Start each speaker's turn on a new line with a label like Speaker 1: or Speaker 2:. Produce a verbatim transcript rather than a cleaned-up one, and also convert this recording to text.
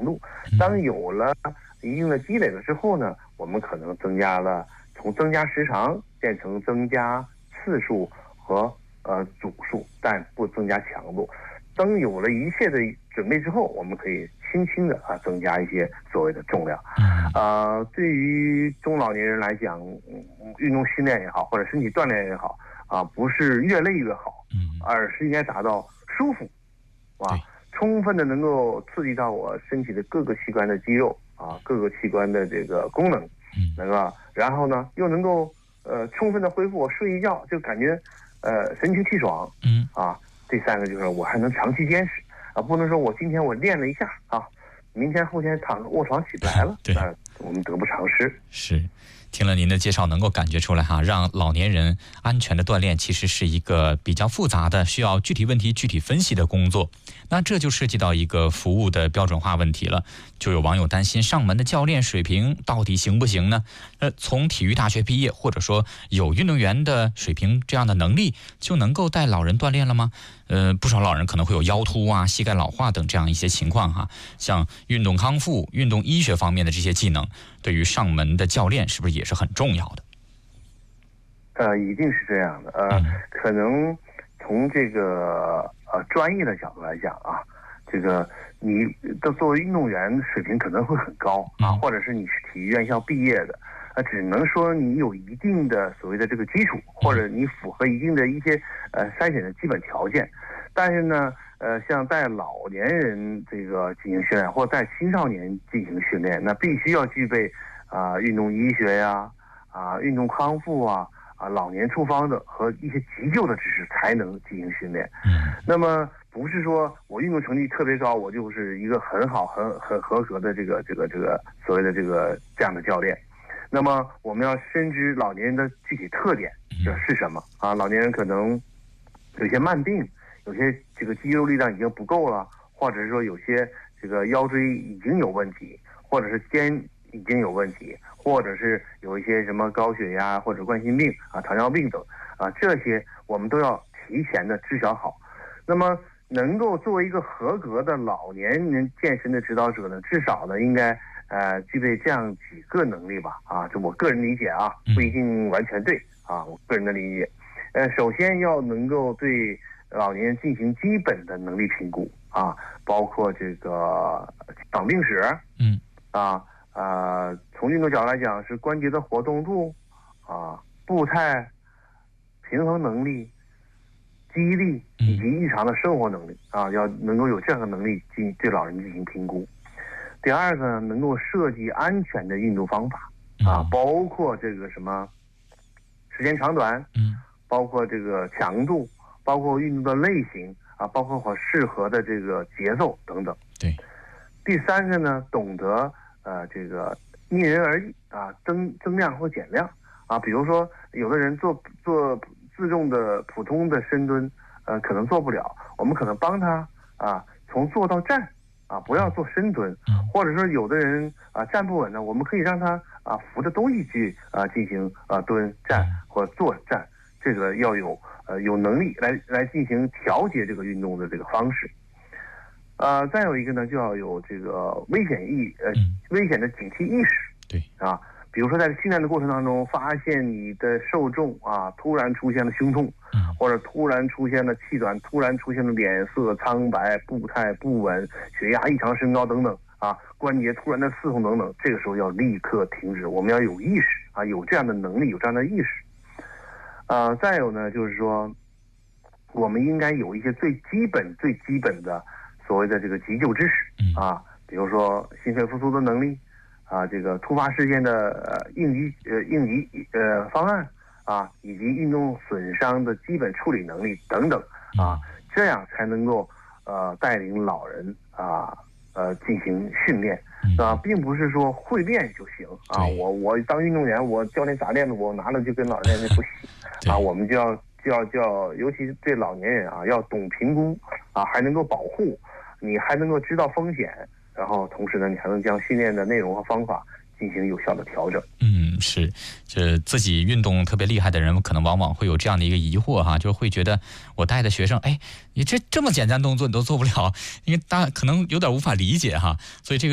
Speaker 1: 强度。当有了一定的积累了之后呢，我们可能增加了从增加时长变成增加次数和呃组数，但不增加强度。当有了一切的准备之后，我们可以轻轻的啊增加一些所谓的重量。呃，对于中老年人来讲，嗯、运动训练也好，或者身体锻炼也好啊，不是越累越好，而是应该达到舒服，啊，充分的能够刺激到我身体的各个器官的肌肉啊，各个器官的这个功能，能够，然后呢又能够呃充分的恢复我睡一觉就感觉呃神清气爽，嗯啊。第三个就是我还能长期坚持啊，不能说我今天我练了一下啊，明天后天躺着卧床起不来了，对，呃、我们得不偿失。
Speaker 2: 是。听了您的介绍，能够感觉出来哈，让老年人安全的锻炼其实是一个比较复杂的，需要具体问题具体分析的工作。那这就涉及到一个服务的标准化问题了。就有网友担心上门的教练水平到底行不行呢？呃，从体育大学毕业或者说有运动员的水平这样的能力，就能够带老人锻炼了吗？呃，不少老人可能会有腰突啊、膝盖老化等这样一些情况哈。像运动康复、运动医学方面的这些技能，对于上门的教练是不是也是很重要的？
Speaker 1: 呃，一定是这样的。呃，嗯、可能从这个呃专业的角度来讲啊，这个你的作为运动员水平可能会很高啊，嗯、或者是你是体育院校毕业的，呃，只能说你有一定的所谓的这个基础，或者你符合一定的一些呃筛选的基本条件。但是呢，呃，像带老年人这个进行训练，或者带青少年进行训练，那必须要具备啊、呃、运动医学呀、啊、呃、运动康复啊、啊、呃、老年处方的和一些急救的知识才能进行训练。嗯，那么不是说我运动成绩特别高，我就是一个很好、很很合格的这个这个这个所谓的这个这样的教练。那么我们要深知老年人的具体特点是什么啊？老年人可能有些慢病。有些这个肌肉力量已经不够了，或者是说有些这个腰椎已经有问题，或者是肩已经有问题，或者是有一些什么高血压或者冠心病啊、糖尿病等啊，这些我们都要提前的知晓好。那么能够作为一个合格的老年人健身的指导者呢，至少呢应该呃具备这样几个能力吧啊，这我个人理解啊，不一定完全对啊，我个人的理解。呃，首先要能够对老年人进行基本的能力评估啊，包括这个长病史，嗯，啊呃，从运动角度来讲是关节的活动度啊、步态、平衡能力、记忆力以及日常的生活能力啊，要能够有这样的能力进对老人进行评估。第二个，能够设计安全的运动方法啊，包括这个什么时间长短，嗯，包括这个强度。包括运动的类型啊，包括我适合的这个节奏等等。
Speaker 2: 对。
Speaker 1: 第三个呢，懂得呃这个因人而异啊，增增量或减量啊。比如说，有的人做做自重的普通的深蹲，呃，可能做不了，我们可能帮他啊，从坐到站啊，不要做深蹲。嗯。或者说，有的人啊站不稳呢，我们可以让他啊扶着东西去啊进行啊蹲站或坐站，这个要有。呃，有能力来来进行调节这个运动的这个方式，呃，再有一个呢，就要有这个危险意呃危险的警惕意识。
Speaker 2: 对
Speaker 1: 啊，比如说在训练的过程当中，发现你的受重啊突然出现了胸痛，嗯、或者突然出现了气短，突然出现了脸色苍白、步态不稳、血压异常升高等等啊，关节突然的刺痛等等，这个时候要立刻停止，我们要有意识啊，有这样的能力，有这样的意识。呃，再有呢，就是说，我们应该有一些最基本、最基本的所谓的这个急救知识啊，比如说心肺复苏的能力啊，这个突发事件的呃应急呃应急呃方案啊，以及运动损伤的基本处理能力等等啊，这样才能够呃带领老人啊呃进行训练。啊，并不是说会练就行啊！我我当运动员，我教练咋练的，我拿了就跟老人练，那不行啊！我们就要就要就要，尤其是对老年人啊，要懂评估啊，还能够保护你，还能够知道风险，然后同时呢，你还能将训练的内容和方法进行有效的调整。
Speaker 2: 嗯，是，这自己运动特别厉害的人，可能往往会有这样的一个疑惑哈，就是会觉得我带的学生，哎，你这这么简单动作你都做不了，因为大可能有点无法理解哈，所以这个。